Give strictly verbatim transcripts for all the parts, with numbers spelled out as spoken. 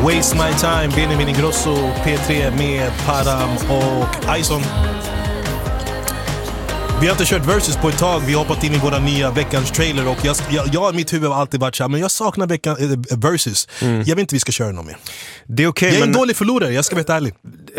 Waste My Time, Benjamin Ingrosso, P tre med Param och Ison. Vi har inte kört versus på ett tag. Vi har hoppat in i våra nya veckans trailer. Och jag, jag, jag mitt huvud har alltid varit så här, men jag saknar veckan, äh, versus. Mm. Jag vet inte vi ska köra någon mer. Det är okay, jag är men... en dålig förlorare, jag ska vara ärlig.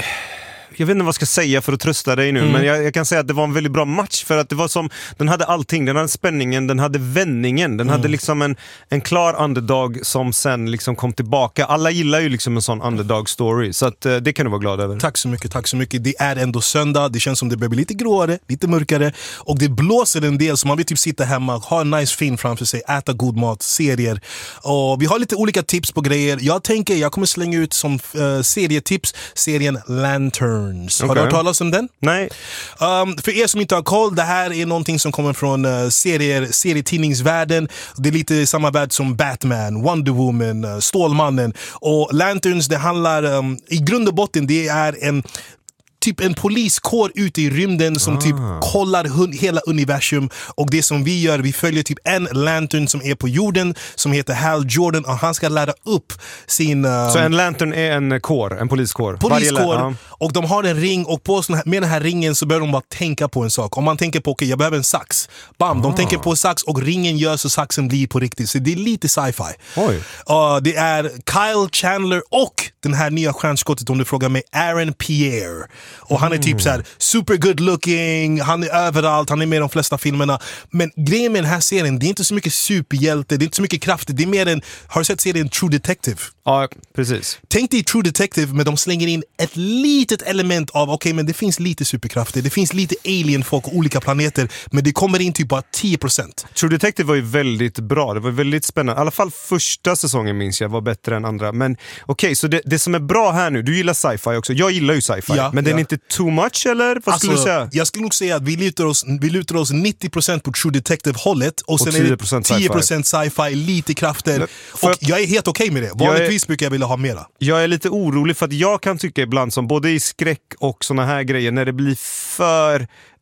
Jag vet inte vad jag ska säga för att trösta dig nu, mm. men jag, jag kan säga att det var en väldigt bra match, för att det var som, den hade allting, den hade spänningen, den hade vändningen, den mm. hade liksom en, en klar underdog som sen liksom kom tillbaka. Alla gillar ju liksom en sån underdog story, så att, det kan du vara glad över. Tack så mycket, tack så mycket. Det är ändå söndag, det känns som det börjar bli lite gråare, lite mörkare, och det blåser en del, så man vill typ sitta hemma, ha en nice film framför sig, äta god mat, serier, och vi har lite olika tips på grejer. Jag tänker, jag kommer slänga ut som uh, serietips, serien Lanterns. Okay. Har du hört talas om den? Nej. Um, för er som inte har koll, det här är någonting som kommer från uh, serier, serietidningsvärlden. Det är lite samma värld som Batman, Wonder Woman, uh, Stålmannen. Och Lanterns, det handlar um, i grund och botten, det är en typ en poliskår ute i rymden som ah. typ kollar hun- hela universum, och det som vi gör, vi följer typ en lantern som är på jorden som heter Hal Jordan, och han ska lära upp sin... Um, så en lantern är en kår, en poliskår? Poliskår, la- och de har en ring, och på sån här, med den här ringen så börjar de bara tänka på en sak. Om man tänker på, okej, okay, jag behöver en sax. Bam, ah. de tänker på sax, och ringen gör så saxen blir på riktigt. Så det är lite sci-fi. Oj. Uh, det är Kyle Chandler och den här nya stjärnskottet, om du frågar mig, Aaron Pierre. Och han är typ så här super good looking, han är överallt, han är med i de flesta filmerna. Men grejen med den här serien, det är inte så mycket superhjälte, det är inte så mycket kraft, det är mer en, har du sett serien True Detective? Ja, precis. Tänk dig True Detective, men de slänger in ett litet element av, okej, okay, men det finns lite superkrafter, det finns lite alien-folk och olika planeter, men det kommer in typ bara tio procent. True Detective var ju väldigt bra, det var väldigt spännande. I alla fall första säsongen minns jag var bättre än andra. Men okej, okay, så det, det som är bra här nu, du gillar sci-fi också, jag gillar ju sci-fi, ja, men ja. Den är inte too much, eller? Vad alltså, skulle du säga? Jag skulle nog säga att vi lutar oss, vi lutar oss nittio procent på True Detective-hållet, och sen och tio procent är det tio procent sci-fi, sci-fi lite krafter. Men, och jag, jag är helt okej okay med det. Vanligtvis är, brukar jag vilja ha mera. Jag är lite orolig för att jag kan tycka ibland, som både i skräck och såna här grejer, när det blir för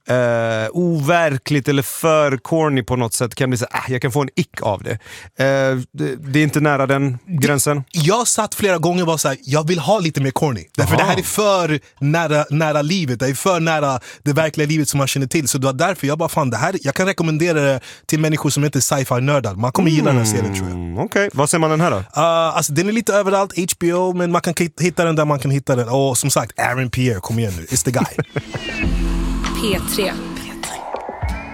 Uh, overkligt eller för corny på något sätt, kan bli så ah, jag kan få en ick av det. Uh, det. Det är inte nära den gränsen. Jag satt flera gånger och var så här, jag vill ha lite mer corny. Därför Aha. det här är för nära, nära livet. Det är för nära det verkliga livet som man känner till. Så det var därför jag bara fann det här. Jag kan rekommendera det till människor som inte är sci-fi-nördar. Man kommer mm. gilla den här serien, tror jag. Okej, okay. Vad ser man den här då? Uh, alltså, den är lite överallt, H B O, men man kan hitta den där man kan hitta den. Och som sagt, Aaron Pierre, kom igen nu. It's the guy. P tre.